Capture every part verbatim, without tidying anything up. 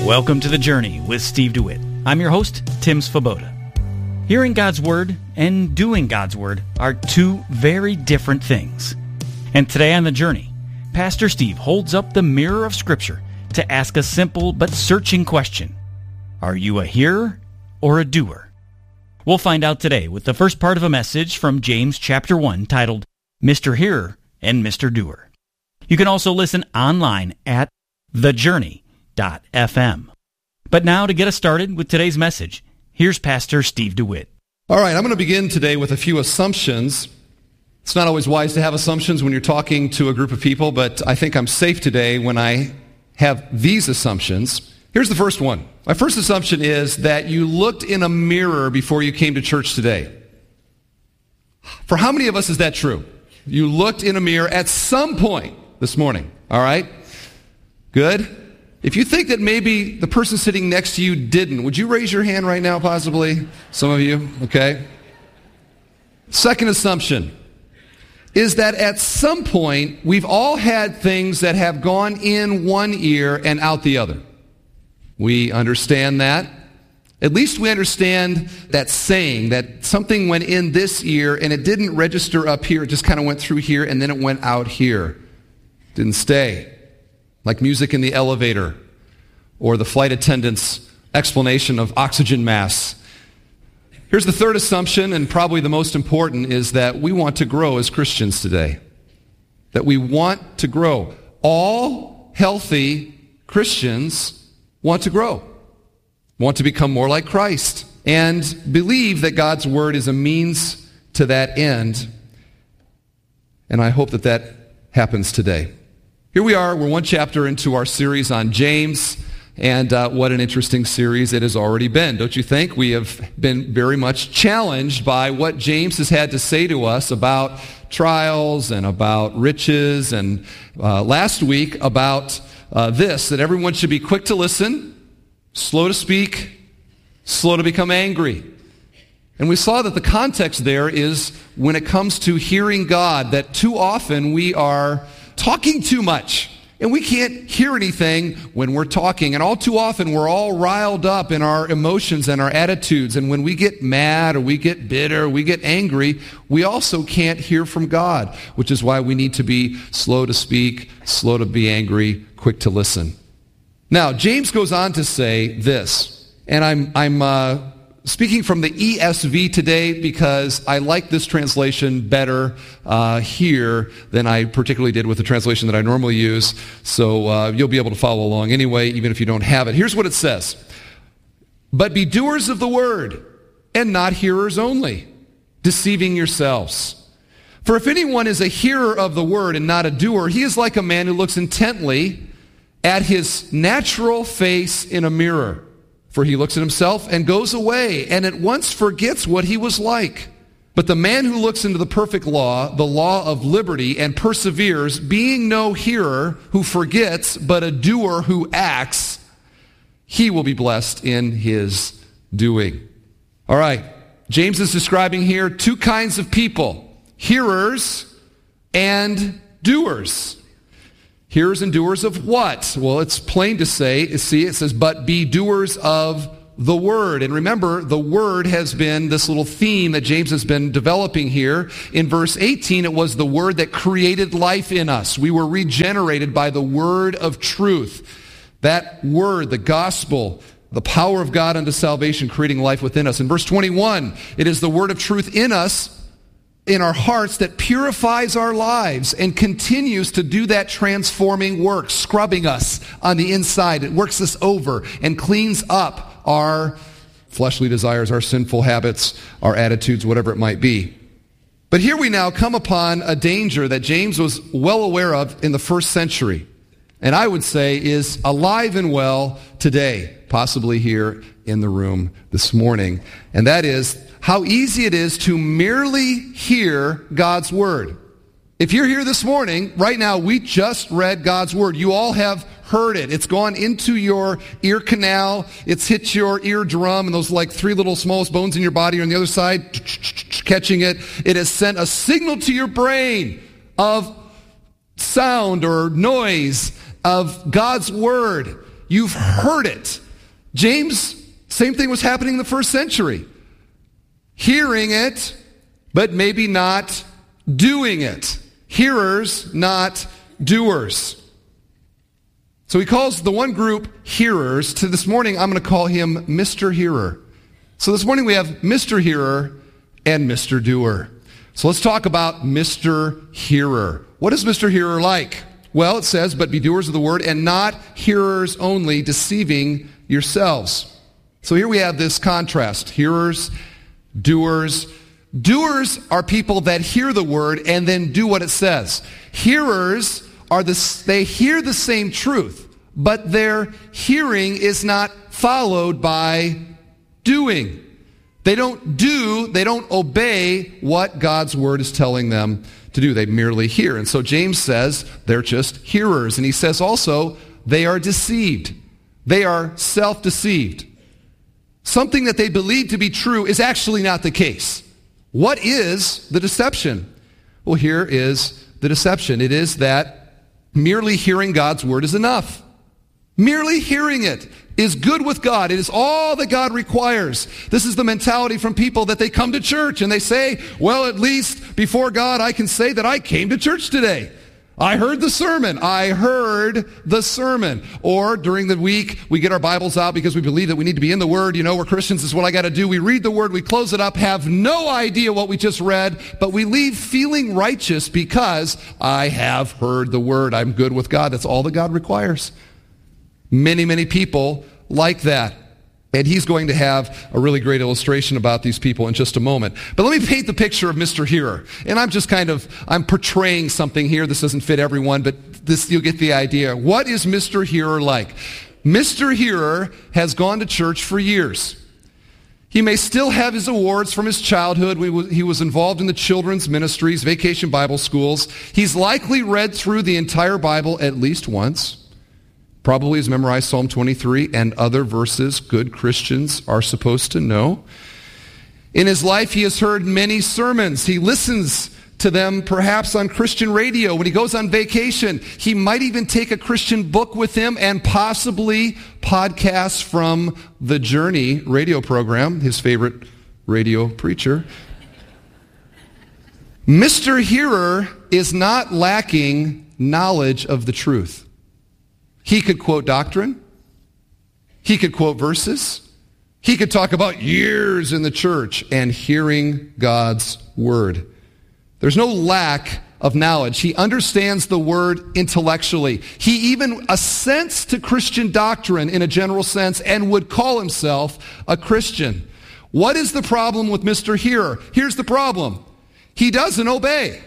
Welcome to The Journey with Steve DeWitt. I'm your host, Tim Svoboda. Hearing God's Word and doing God's Word are two very different things. And today on The Journey, Pastor Steve holds up the mirror of Scripture to ask a simple but searching question. Are you a hearer or a doer? We'll find out today with the first part of a message from James chapter one titled, Mister Hearer and Mister Doer. You can also listen online at the journey dot f m. But now to get us started with today's message, here's Pastor Steve DeWitt. All right, I'm going to begin today with a few assumptions. It's not always wise to have assumptions when you're talking to a group of people, but I think I'm safe today when I have these assumptions. Here's the first one. My first assumption is that you looked in a mirror before you came to church today. For how many of us is that true? You looked in a mirror at some point this morning, all right? Good. If you think that maybe the person sitting next to you didn't, would you raise your hand right now, possibly? Some of you, okay? Second assumption is that at some point, we've all had things that have gone in one ear and out the other. We understand that. At least we understand that saying, that something went in this ear and it didn't register up here, it just kind of went through here and then it went out here. Didn't stay. Like music in the elevator, or the flight attendant's explanation of oxygen mass. Here's the third assumption, and probably the most important, is that we want to grow as Christians today. That we want to grow. All healthy Christians want to grow, want to become more like Christ, and believe that God's Word is a means to that end. And I hope that that happens today. Here we are, we're one chapter into our series on James, and uh, what an interesting series it has already been, don't you think? We have been very much challenged by what James has had to say to us about trials and about riches, and uh, last week about uh, this, that everyone should be quick to listen, slow to speak, slow to become angry. And we saw that the context there is when it comes to hearing God, that too often we are talking too much, and we can't hear anything when we're talking. And all too often, we're all riled up in our emotions and our attitudes. And when we get mad or we get bitter, or we get angry, we also can't hear from God, which is why we need to be slow to speak, slow to be angry, quick to listen. Now, James goes on to say this, and I'm I'm uh, speaking from the E S V today because I like this translation better uh, here than I particularly did with the translation that I normally use. So uh, you'll be able to follow along anyway, even if you don't have it. Here's what it says. But be doers of the word, and not hearers only, deceiving yourselves. For if anyone is a hearer of the word and not a doer, he is like a man who looks intently at his natural face in a mirror. For he looks at himself and goes away and at once forgets what he was like. But the man who looks into the perfect law, the law of liberty, and perseveres, being no hearer who forgets, but a doer who acts, he will be blessed in his doing. All right, James is describing here two kinds of people, hearers and doers. Hearers and doers of what? Well, it's plain to say, see, it says, but be doers of the word. And remember, the word has been this little theme that James has been developing here. In verse eighteen, it was the word that created life in us. We were regenerated by the word of truth. That word, the gospel, the power of God unto salvation, creating life within us. In verse twenty-one, it is the word of truth in us, in our hearts, that purifies our lives and continues to do that transforming work, scrubbing us on the inside. It works us over and cleans up our fleshly desires, our sinful habits, our attitudes, whatever it might be. But here we now come upon a danger that James was well aware of in the first century, and I would say is alive and well today, possibly here in the room this morning, and that is how easy it is to merely hear God's word. If you're here this morning, right now, we just read God's word. You all have heard it. It's gone into your ear canal. It's hit your eardrum, and those like three little smallest bones in your body are on the other side, catching it. It has sent a signal to your brain of sound or noise of God's word. You've heard it. James, same thing was happening in the first century. Hearing it, but maybe not doing it. Hearers, not doers. So he calls the one group hearers. To this morning, I'm going to call him Mister Hearer. So this morning we have Mister Hearer and Mister Doer. So let's talk about Mister Hearer. What is Mister Hearer like? Well, it says, but be doers of the word and not hearers only, deceiving yourselves. So here we have this contrast. Hearers, doers. Doers are people that hear the word and then do what it says. Hearers are the, they hear the same truth, but their hearing is not followed by doing. They don't do, they don't obey what God's word is telling them to do. They merely hear. And so James says they're just hearers. And he says also they are deceived. They are self-deceived. Something that they believe to be true is actually not the case. What is the deception? Well, here is the deception. It is that merely hearing God's word is enough. Merely hearing it is good with God. It is all that God requires. This is the mentality from people that they come to church and they say, well, at least before God, I can say that I came to church today. I heard the sermon. I heard the sermon. Or during the week, we get our Bibles out because we believe that we need to be in the Word. You know, we're Christians. This is what I got to do. We read the Word. We close it up, have no idea what we just read, but we leave feeling righteous because I have heard the Word. I'm good with God. That's all that God requires. Many, many people like that. And he's going to have a really great illustration about these people in just a moment. But let me paint the picture of Mister Hearer. And I'm just kind of, I'm portraying something here. This doesn't fit everyone, but this, you'll get the idea. What is Mister Hearer like? Mister Hearer has gone to church for years. He may still have his awards from his childhood. He was involved in the children's ministries, Vacation Bible schools. He's likely read through the entire Bible at least once. Probably has memorized Psalm twenty-three and other verses good Christians are supposed to know. In his life, he has heard many sermons. He listens to them perhaps on Christian radio. When he goes on vacation, he might even take a Christian book with him and possibly podcasts from The Journey radio program, his favorite radio preacher. Mister Hearer is not lacking knowledge of the truth. He could quote doctrine. He could quote verses. He could talk about years in the church and hearing God's word. There's no lack of knowledge. He understands the word intellectually. He even assents to Christian doctrine in a general sense and would call himself a Christian. What is the problem with Mister Hearer? Here's the problem. He doesn't obey.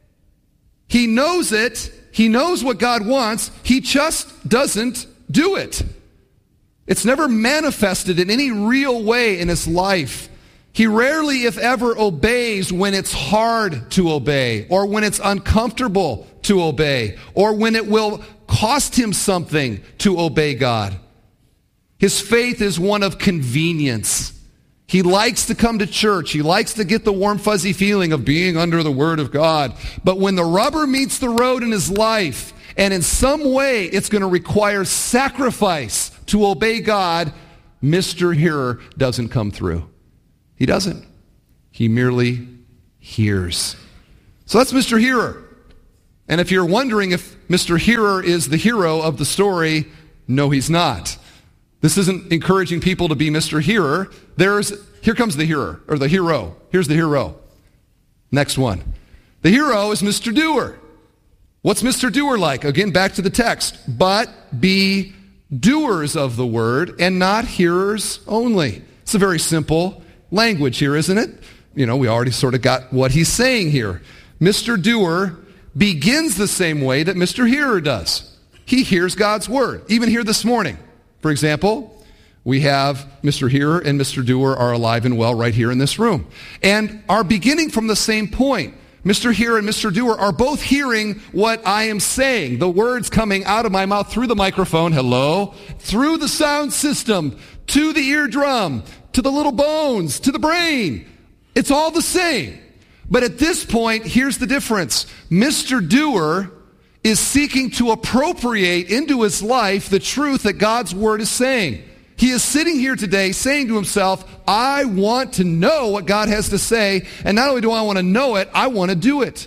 He knows it. He knows what God wants. He just doesn't do it. It's never manifested in any real way in his life. He rarely, if ever, obeys when it's hard to obey, or when it's uncomfortable to obey, or when it will cost him something to obey God. His faith is one of convenience. He likes to come to church. He likes to get the warm, fuzzy feeling of being under the Word of God. But when the rubber meets the road in his life, and in some way it's going to require sacrifice to obey God, Mister Hearer doesn't come through. He doesn't. He merely hears. So that's Mister Hearer. And if you're wondering if Mister Hearer is the hero of the story, no, he's not. This isn't encouraging people to be Mister Hearer. There's, here comes the hearer, or the hero. Here's the hero. Next one. The hero is Mister Doer. What's Mister Doer like? Again, back to the text. But be doers of the word and not hearers only. It's a very simple language here, isn't it? You know, we already sort of got what he's saying here. Mister Doer begins the same way that Mister Hearer does. He hears God's word. Even here this morning. For example, we have Mister Hearer and Mister Doer are alive and well right here in this room. And are beginning from the same point. Mister Hearer and Mister Doer are both hearing what I am saying. The words coming out of my mouth through the microphone, hello, through the sound system, to the eardrum, to the little bones, to the brain. It's all the same. But at this point, here's the difference. Mister Doer is seeking to appropriate into his life the truth that God's word is saying. He is sitting here today saying to himself, I want to know what God has to say, and not only do I want to know it, I want to do it.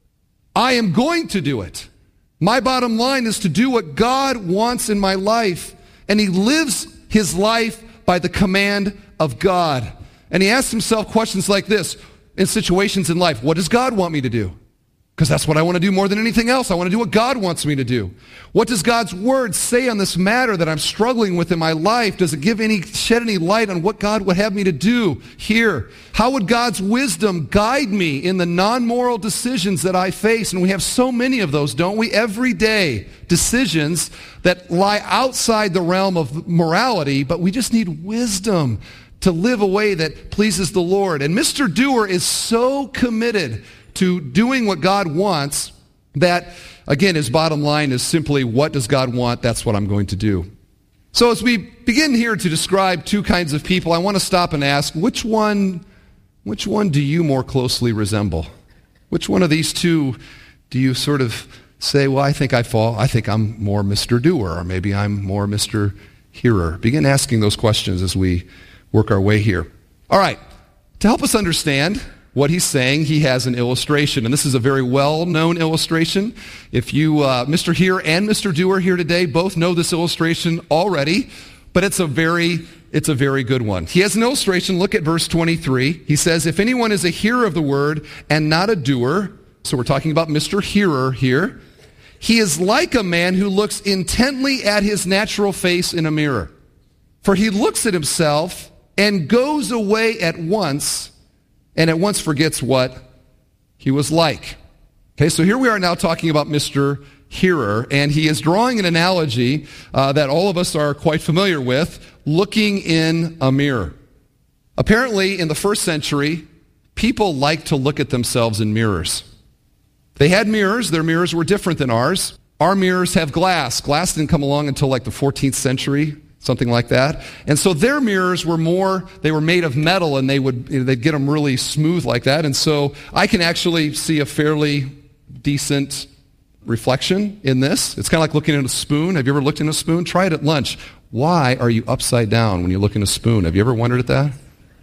I am going to do it. My bottom line is to do what God wants in my life, and he lives his life by the command of God. And he asks himself questions like this in situations in life. What does God want me to do? Because that's what I want to do more than anything else. I want to do what God wants me to do. What does God's word say on this matter that I'm struggling with in my life? Does it give any, shed any light on what God would have me to do here? How would God's wisdom guide me in the non-moral decisions that I face? And we have so many of those, don't we? Every day, decisions that lie outside the realm of morality, but we just need wisdom to live a way that pleases the Lord. And Mister Doer is so committed to doing what God wants that, again, his bottom line is simply, what does God want? That's what I'm going to do. So as we begin here to describe two kinds of people, I want to stop and ask, which one, which one do you more closely resemble? Which one of these two do you sort of say, well, I think I fall, I think I'm more Mister Doer, or maybe I'm more Mister Hearer? Begin asking those questions as we work our way here. All right, to help us understand what he's saying, he has an illustration, and this is a very well-known illustration. If you, uh, Mister Hearer and Mister Doer here today, both know this illustration already, but it's a very, it's a very good one. He has an illustration. Look at verse twenty-three. He says, if anyone is a hearer of the word and not a doer, so we're talking about Mister Hearer here, he is like a man who looks intently at his natural face in a mirror. For he looks at himself and goes away at once, and at once forgets what he was like. Okay, so here we are now talking about Mister Hearer, and he is drawing an analogy uh, that all of us are quite familiar with, looking in a mirror. Apparently, in the first century, people liked to look at themselves in mirrors. They had mirrors. Their mirrors were different than ours. Our mirrors have glass. Glass didn't come along until like the fourteenth century. Something like that. And so their mirrors were more, they were made of metal, and they would, you know, they'd get them really smooth like that. And so I can actually see a fairly decent reflection in this. It's kind of like looking in a spoon. Have you ever looked in a spoon? Try it at lunch. Why are you upside down when you look in a spoon? Have you ever wondered at that?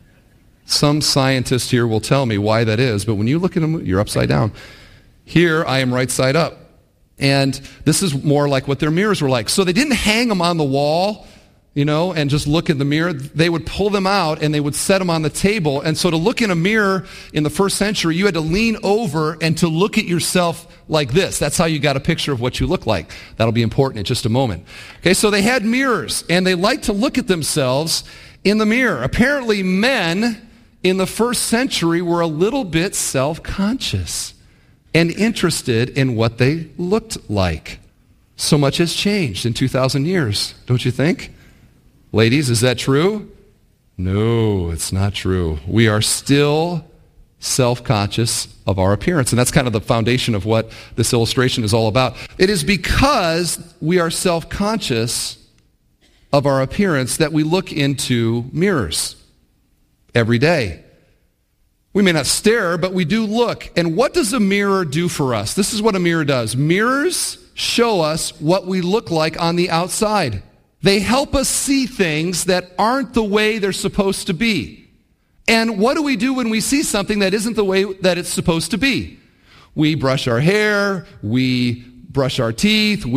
Some scientist here will tell me why that is, but when you look at them, you're upside down. Here, I am right side up. And this is more like what their mirrors were like. So they didn't hang them on the wall, you know, and just look in the mirror. They would pull them out and they would set them on the table. And so to look in a mirror in the first century, you had to lean over and to look at yourself like this. That's how you got a picture of what you look like. That'll be important in just a moment. Okay, so they had mirrors, and they liked to look at themselves in the mirror. Apparently, men in the first century were a little bit self-conscious and interested in what they looked like. So much has changed in two thousand years, don't you think? Ladies, is that true? No, it's not true. We are still self-conscious of our appearance, and that's kind of the foundation of what this illustration is all about. It is because we are self-conscious of our appearance that we look into mirrors every day. We may not stare, but we do look. And what does a mirror do for us? This is what a mirror does. Mirrors show us what we look like on the outside. They help us see things that aren't the way they're supposed to be. And what do we do when we see something that isn't the way that it's supposed to be? We brush our hair, we brush our teeth,